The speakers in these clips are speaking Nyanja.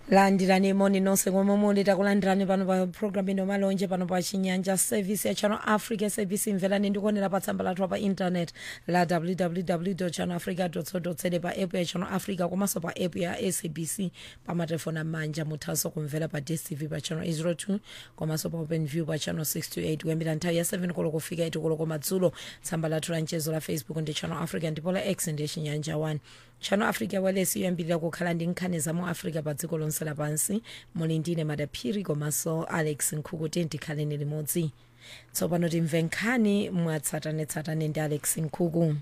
landirani moni nonse komwe muli takulandirani pano pa program ino malonje pano pa chinyanja service ya Channel Africa service imvelani ndikuonera pa tsamba lathu pa internet la www.channelafrica.co.za pa app ya Channel Africa komanso pa app ya SABC pa matelefoni amanja muthanso kumvera pa DSTV pa channel 02 komanso pa OpenView pa channel 628 kuyambira nthawi ya 7 koloko kufika 8 koloko madzulo. Tsamba lathu la mchezo la Facebook ndi Channel Africa ndipo la X ndi chinyanja 1. Channel Africa walesi yoyambirira kukhala ndi nkhani za mu Africa pa dziko lonse lapansi. Muli ndine Madaphiri komanso Alex Nkhuku tikhaleni limodzi. Tsopano timve nkhani mwatsatanetsatane ndi Alex Nkhuku.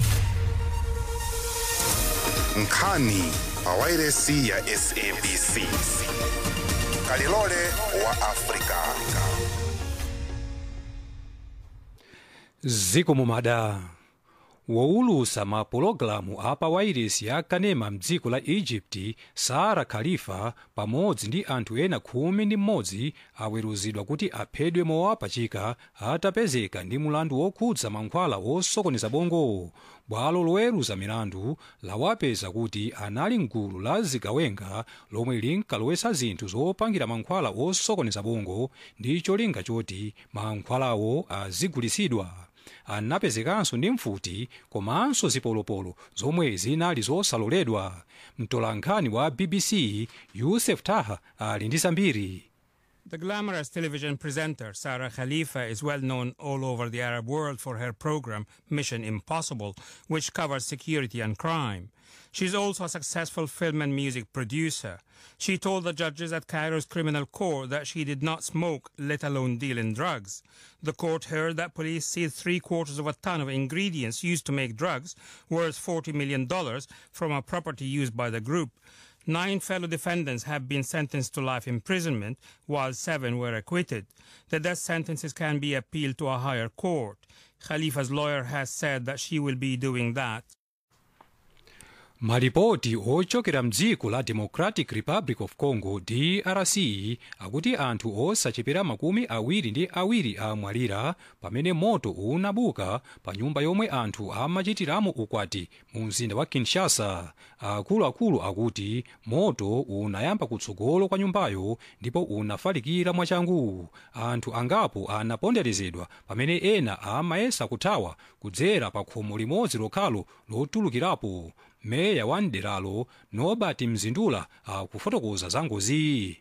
Nkhani pa wailesi ya SABC. Kalilole wa Afrika. Ziko mumada. Woulusa mapulogalamu apa wailesi ya kanema mdziko la Egypt Sara Khalifa pamodzi ndi anthu ena 11 aweruzidwa kuti aphedwe mowapachika atapezeka ndi mulandu wokhudza mankhwala wosokoneza bongo. Bwalo loweruza milandu lawapeza kuti anali mgulu la zigawenga lomwe linkalowesa zinthu zopangira mankhwala wosokoneza bongo ndi cholinga choti mankhwalawo azigulisidwa. Anapezekanso ndi mfuti komanso zipolopolo zomwe zinali zosaloledwa. Mtolankhani wa BBC Yusuf Taha ali ndi zambiri. The glamorous television presenter Sara Khalifa is well known all over the Arab world for her program Mission Impossible, which covers security and crime. She's also a successful film and music producer. She told the judges at Cairo's criminal court that she did not smoke, let alone deal in drugs. The court heard that police seized 3/4 of a ton of ingredients used to make drugs, worth $40 million, from a property used by the group. 9 fellow defendants have been sentenced to life imprisonment, while 7 were acquitted. The death sentences can be appealed to a higher court. Khalifa's lawyer has said that she will be doing that. Malipoti ochokera mdziko la Democratic Republic of Congo DRC akuti anthu osachepera 22 amwalira pamene moto unabuka pa nyumba yomwe anthu amachitiramo ukwati mu mzinda wa Kinshasa. Akuluakulu akuti moto unayamba kutsogolo kwa nyumbayo ndipo unafalikira mwachangu. Anthu angapo anaponderezedwa pamene ena amayesa kuthawa kudzera pa khomo limodzi lokhalo lotulukirapo. Meya wa Nderalo Nobert Mzindula akufotokoza za ngozi.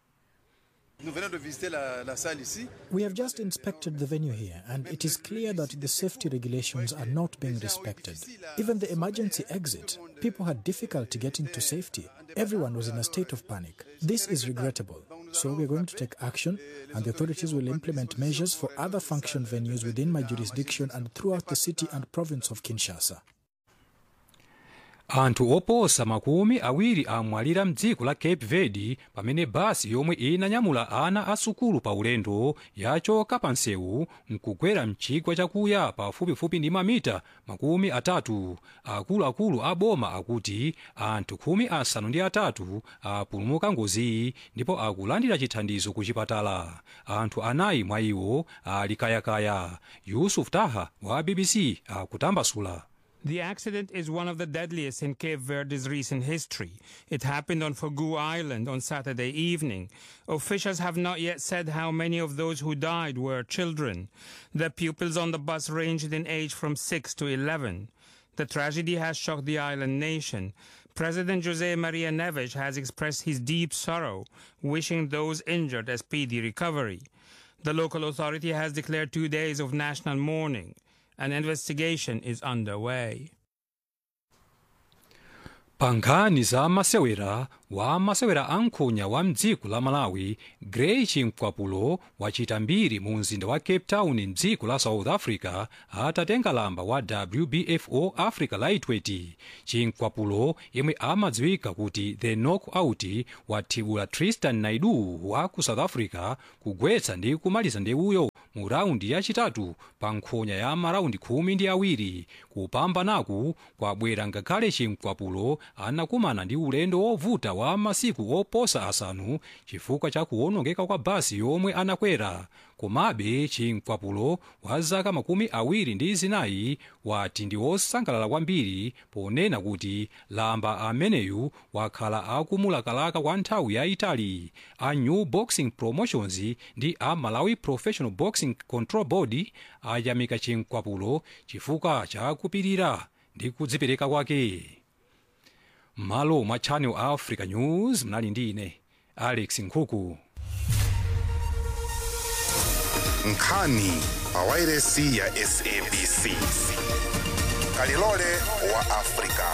We have just inspected the venue here, and it is clear that the safety regulations are not being respected. Even the emergency exit, people had difficulty getting to safety. Everyone was in a state of panic. This is regrettable. So we are going to take action, and the authorities will implement measures for other function venues within my jurisdiction and throughout the city and province of Kinshasa. Anthu oposa 20 amwalira mdziko la Cape Verde pamene basi yomwe inanyamula ana asukulu pa ulendo yachoka pa nsewu nkugwera mchigwa chakuya pafupifupi ndi mamita 30. Akuluakulu a boma akuti anthu 13 apulumuka ngozi ndipo akulandira chithandizo ku chipatala. Anthu 4 mwa iwo ali kayakaya. Yusuf Taha wa BBC akutambasula. The accident is one of the deadliest in Cape Verde's recent history. It happened on Fogo Island on Saturday evening. Officials have not yet said how many of those who died were children. The pupils on the bus ranged in age from 6 to 11. The tragedy has shocked the island nation. President José Maria Neves has expressed his deep sorrow, wishing those injured a speedy recovery. The local authority has declared 2 days of national mourning. An investigation is underway. Pankhani za masewera ankhonya wa mdziko la Malawi Gray Chinkwapulo wachita mbiri mu mzinda wa Cape Town mdziko la South Africa atatenga lamba wa WBFO Africa Lightweight. Chinkwapulo yemwe amadziwika kuti The Knockout wathibula Tristan Naidu wa ku South Africa kugwetsa ndi kumaliza ndewuyo mu raundi yachitatu pa nkhonya ya maraundi 12. Kupambanaku kwabwera ngakhale Chinkwapulo anakumana ndi ulendo wovuta wa masiku oposa asanu chifukwa cha kuwonongeka kwa basi yomwe anakwera. komabe chinkwapulo wa zaka 24 wati ndi wosangalala kwambiri ponena kuti lamba ameneyu wakhala akumulakalaka kwa nthawi yayitali. A New Boxing Promotions ndi a Malawi Professional Boxing Control Board ayamika chinkwapulo chifukwa cha kupirira ndi kudzipereka kwake. Malo mwa Channel Africa News mnali ndi ine Alex Nkhuku. Nkhani pa wairesi ya SABC. Kalilole wa Afrika.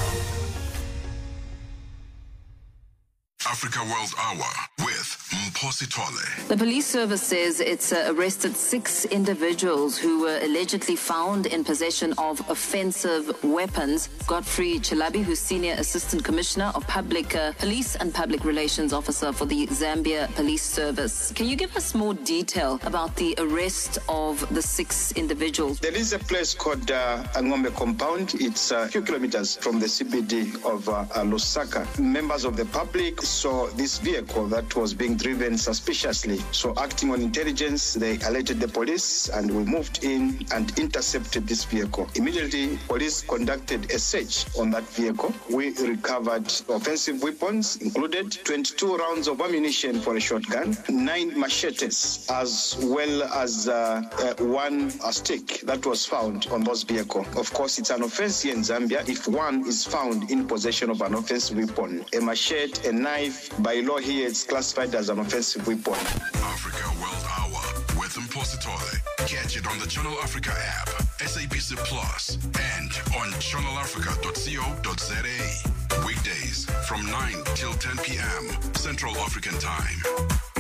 Africa World Hour with Mposi Tole. The police service says it's arrested 6 individuals who were allegedly found in possession of offensive weapons. Godfrey Chilabi, who's Senior Assistant Commissioner of Public Police and Public Relations Officer for the Zambia Police Service. Can you give us more detail about the arrest of the 6 individuals? There is a place called Angombe Compound. It's a few kilometers from the CBD of Lusaka. Members of the public saw this vehicle that was being driven suspiciously. So acting on intelligence, they alerted the police and we moved in and intercepted this vehicle. Immediately, police conducted a search on that vehicle. We recovered offensive weapons, included 22 rounds of ammunition for a shotgun, 9 machetes, as well as one stick that was found on this vehicle. Of course, it's an offense here in Zambia if one is found in possession of an offensive weapon. A machete, a knife, by law here, it's classified as an offensive weapon. Africa World Hour with Mposi Tole. Catch it on the Channel Africa app, SABC Plus, and on channelafrica.co.za. Weekdays from 9 till 10 p.m. Central African Time.